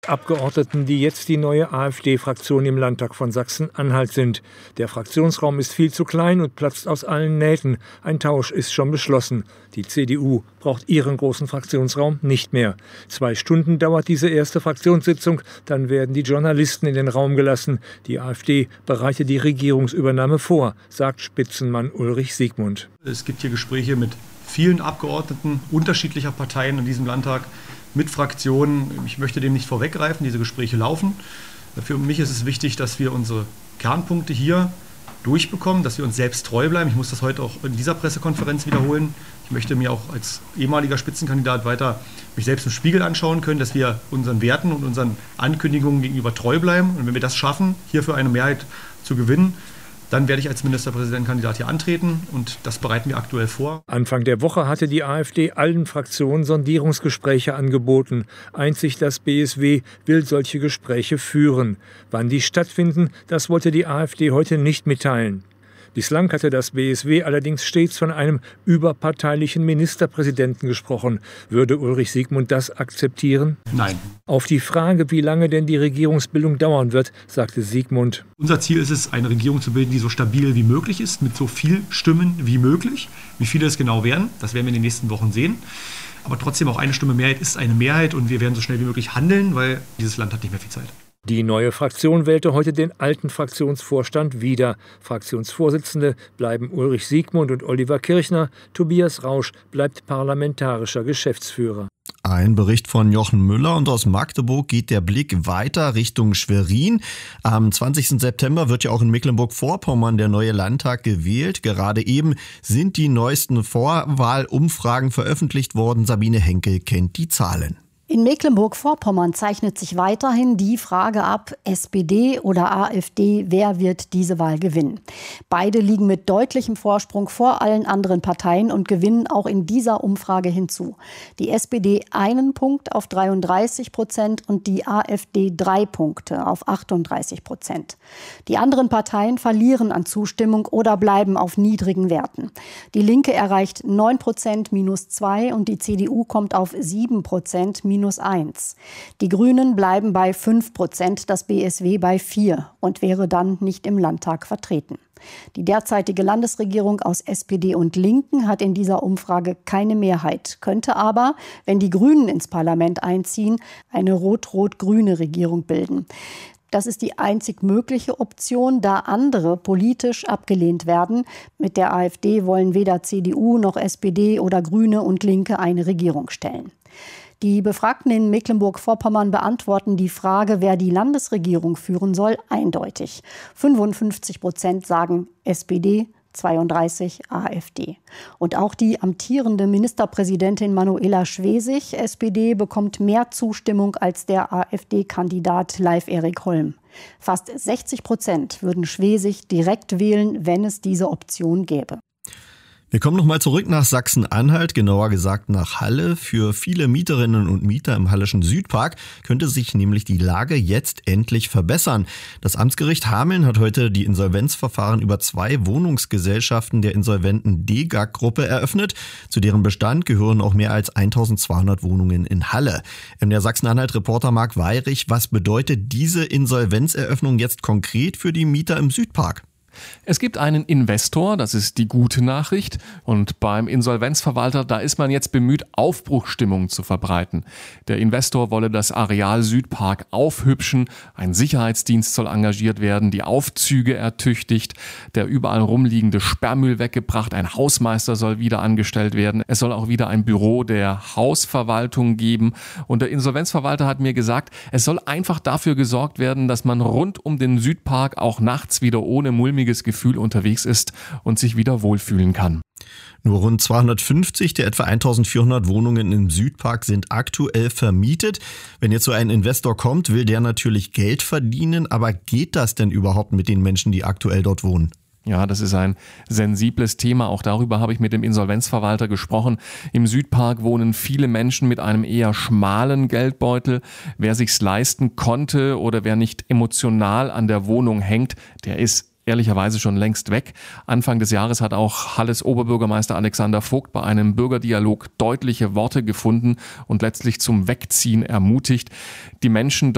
Abgeordneten, die jetzt die neue AfD-Fraktion im Landtag von Sachsen-Anhalt sind. Der Fraktionsraum ist viel zu klein und platzt aus allen Nähten. Ein Tausch ist schon beschlossen. Die CDU braucht ihren großen Fraktionsraum nicht mehr. 2 Stunden dauert diese erste Fraktionssitzung, dann werden die Journalisten in den Raum gelassen. Die AfD bereitet die Regierungsübernahme vor, sagt Spitzenmann Ulrich Siegmund. Es gibt hier Gespräche mit vielen Abgeordneten unterschiedlicher Parteien in diesem Landtag, mit Fraktionen. Ich möchte dem nicht vorweggreifen, diese Gespräche laufen. Für mich ist es wichtig, dass wir unsere Kernpunkte hier durchbekommen, dass wir uns selbst treu bleiben. Ich muss das heute auch in dieser Pressekonferenz wiederholen. Ich möchte mir auch als ehemaliger Spitzenkandidat weiter mich selbst im Spiegel anschauen können, dass wir unseren Werten und unseren Ankündigungen gegenüber treu bleiben. Und wenn wir das schaffen, hierfür eine Mehrheit zu gewinnen, dann werde ich als Ministerpräsidentenkandidat hier antreten und das bereiten wir aktuell vor. Anfang der Woche hatte die AfD allen Fraktionen Sondierungsgespräche angeboten. Einzig das BSW will solche Gespräche führen. Wann die stattfinden, das wollte die AfD heute nicht mitteilen. Bislang hatte das BSW allerdings stets von einem überparteilichen Ministerpräsidenten gesprochen. Würde Ulrich Siegmund das akzeptieren? Nein. Auf die Frage, wie lange denn die Regierungsbildung dauern wird, sagte Siegmund: Unser Ziel ist es, eine Regierung zu bilden, die so stabil wie möglich ist, mit so viel Stimmen wie möglich. Wie viele es genau werden, das werden wir in den nächsten Wochen sehen. Aber trotzdem, auch eine Stimme Mehrheit ist eine Mehrheit und wir werden so schnell wie möglich handeln, weil dieses Land hat nicht mehr viel Zeit. Die neue Fraktion wählte heute den alten Fraktionsvorstand wieder. Fraktionsvorsitzende bleiben Ulrich Siegmund und Oliver Kirchner. Tobias Rausch bleibt parlamentarischer Geschäftsführer. Ein Bericht von Jochen Müller, und aus Magdeburg geht der Blick weiter Richtung Schwerin. Am 20. September wird ja auch in Mecklenburg-Vorpommern der neue Landtag gewählt. Gerade eben sind die neuesten Vorwahlumfragen veröffentlicht worden. Sabine Henkel kennt die Zahlen. In Mecklenburg-Vorpommern zeichnet sich weiterhin die Frage ab, SPD oder AfD, wer wird diese Wahl gewinnen? Beide liegen mit deutlichem Vorsprung vor allen anderen Parteien und gewinnen auch in dieser Umfrage hinzu. Die SPD 1 Punkt auf 33% und die AfD 3 Punkte auf 38%. Die anderen Parteien verlieren an Zustimmung oder bleiben auf niedrigen Werten. Die Linke erreicht 9% -2 und die CDU kommt auf 7% -1. Die Grünen bleiben bei 5%, das BSW bei 4% und wäre dann nicht im Landtag vertreten. Die derzeitige Landesregierung aus SPD und Linken hat in dieser Umfrage keine Mehrheit, könnte aber, wenn die Grünen ins Parlament einziehen, eine rot-rot-grüne Regierung bilden. Das ist die einzig mögliche Option, da andere politisch abgelehnt werden. Mit der AfD wollen weder CDU noch SPD oder Grüne und Linke eine Regierung stellen. Die Befragten in Mecklenburg-Vorpommern beantworten die Frage, wer die Landesregierung führen soll, eindeutig. 55% sagen SPD, 32% AfD. Und auch die amtierende Ministerpräsidentin Manuela Schwesig, SPD, bekommt mehr Zustimmung als der AfD-Kandidat Leif-Erik Holm. Fast 60% würden Schwesig direkt wählen, wenn es diese Option gäbe. Wir kommen nochmal zurück nach Sachsen-Anhalt, genauer gesagt nach Halle. Für viele Mieterinnen und Mieter im Halleschen Südpark könnte sich nämlich die Lage jetzt endlich verbessern. Das Amtsgericht Hameln hat heute die Insolvenzverfahren über 2 Wohnungsgesellschaften der insolventen DEGAG-Gruppe eröffnet. Zu deren Bestand gehören auch mehr als 1200 Wohnungen in Halle. Der Sachsen-Anhalt-Reporter Marc Weyrich, was bedeutet diese Insolvenzeröffnung jetzt konkret für die Mieter im Südpark? Es gibt einen Investor, das ist die gute Nachricht. Und beim Insolvenzverwalter, da ist man jetzt bemüht, Aufbruchsstimmung zu verbreiten. Der Investor wolle das Areal Südpark aufhübschen. Ein Sicherheitsdienst soll engagiert werden, die Aufzüge ertüchtigt, der überall rumliegende Sperrmüll weggebracht. Ein Hausmeister soll wieder angestellt werden. Es soll auch wieder ein Büro der Hausverwaltung geben. Und der Insolvenzverwalter hat mir gesagt, es soll einfach dafür gesorgt werden, dass man rund um den Südpark auch nachts wieder ohne mulmiges Gefühl unterwegs ist und sich wieder wohlfühlen kann. Nur rund 250 der etwa 1400 Wohnungen im Südpark sind aktuell vermietet. Wenn jetzt so ein Investor kommt, will der natürlich Geld verdienen. Aber geht das denn überhaupt mit den Menschen, die aktuell dort wohnen? Ja, das ist ein sensibles Thema. Auch darüber habe ich mit dem Insolvenzverwalter gesprochen. Im Südpark wohnen viele Menschen mit einem eher schmalen Geldbeutel. Wer sich's leisten konnte oder wer nicht emotional an der Wohnung hängt, der ist ehrlicherweise schon längst weg. Anfang des Jahres hat auch Halles Oberbürgermeister Alexander Vogt bei einem Bürgerdialog deutliche Worte gefunden und letztlich zum Wegziehen ermutigt. Die Menschen